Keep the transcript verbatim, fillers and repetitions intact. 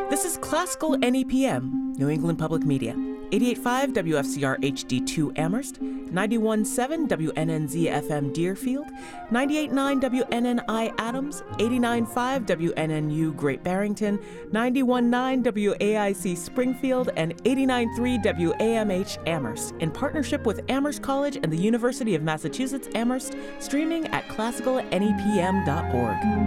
This is Classical N E P M, New England Public Media. eighty-eight point five W F C R H D two Amherst, ninety-one point seven W N N Z F M Deerfield, ninety-eight point nine W N N I Adams, eighty-nine point five W N N U Great Barrington, ninety-one point nine W A I C Springfield, and eighty-nine point three W A M H Amherst, in partnership with Amherst College and the University of Massachusetts Amherst, streaming at classical N E P M dot org.